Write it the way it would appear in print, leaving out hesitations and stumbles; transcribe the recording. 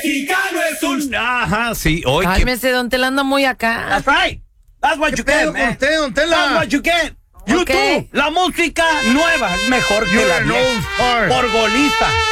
mexicano es un... Ajá, sí. Hoy Cálmese, don Tela, anda muy acá. That's right. That's what you get, man. Usted, don Tela. That's what you get. Okay. YouTube, la música nueva es mejor que la vieja. Por golista.